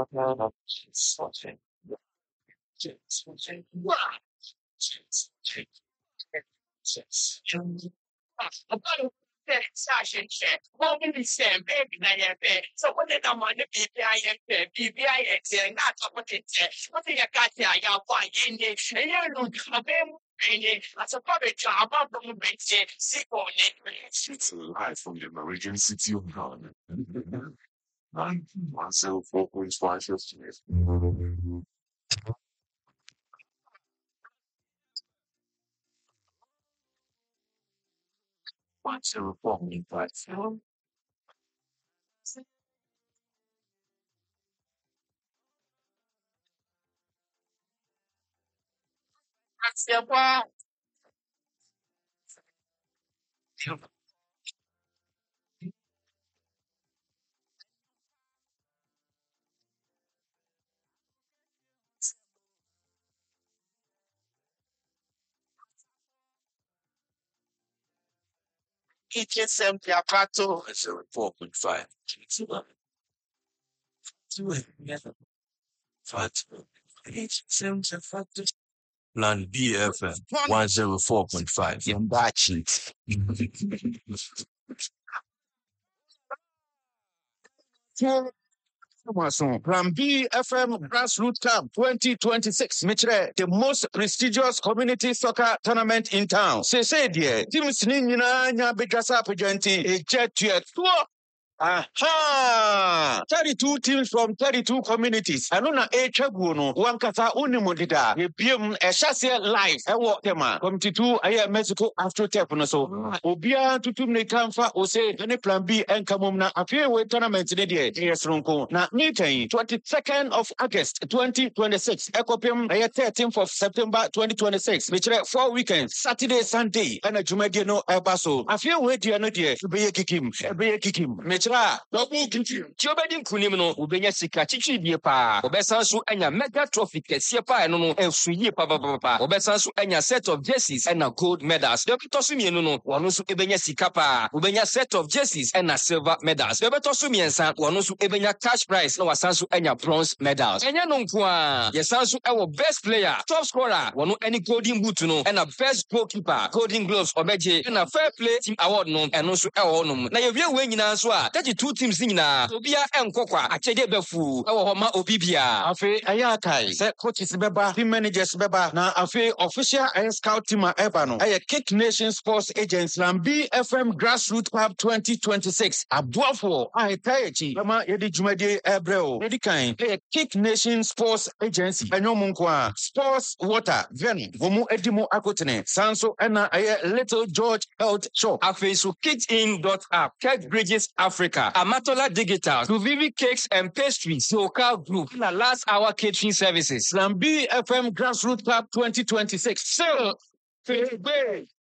So what did I want to be BBI and not what it said? What did you got here? I got one in it. And you know, as a public job, I'm going to sick on it. It's live from the Norwegian city of Ghana. 104.5 yesterday. 104.5. That's the one. It is simply a battle. 4.5. Plan BFM 104.5. Yambachi. Plan B FM Grassroots Cup 2026. Michre, the most prestigious community soccer tournament in town. Say dear, teams nina nya bigasa pejenti e jet to aha! 32 teams from 32 communities. I know na Echaguno, one kata unimodida, a PM, a chassis live, I walk them. Committee 2, I am Mexico after Tepono. So, Obia to Tumne Kamfa, or say, any plan B and Kamumna, appear with tournament in the yes, Ronco. Now, meeting 22nd of August 2026, Ecopium, 13th of September 2026, which are 4 weekends, Saturday, Sunday, and a Jumediano Abaso. I feel with you, no dear, to be a kikim, double kitchen. Chobedi kunim no ubenya sika chichi die pa. Obesan so anya mega trophy kese pa no ensuye pa. Obesan so anya set of jerseys and gold medals. Debeto so mienu no wono so ebenya sika pa. Ubenya set of jerseys and silver medals. Debeto so miensa wono so ebenya cash prize na wasan so anya bronze medals. Enya no nko a yesan so ewo best player, top scorer, wono any golden boot no and best goalkeeper, golden gloves obeje and fair play team award no eno so ewo no. Na yewie we nyina so a 32 teams nyina obia enkokwa achede befu ewo ho ma obibia afi ayakai se coaches beba team managers beba na afi official scout team eba no aye Kick Nation Sports Agents Plan B FM Grassroots Club 2026 aboafo ahetayechi bema yedi dwumade ebreo yedi kan aye Kick Nation Sports Agency enyomu nko a Sports Water Venom vomu edimo akotene sanso ena aye Little George Health Shop afi so kitchen.app Cake Bridges Africa Amatola Digital, Vivi Cakes and Pastries, Local Group, and Last Hour Catering Services. Plan B FM Grassroots Club 2026. So,